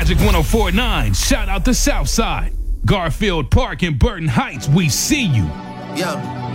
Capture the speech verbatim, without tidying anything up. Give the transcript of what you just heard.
Magic one oh four point nine, shout out to Southside. Garfield Park and Burton Heights, we see you. Yeah.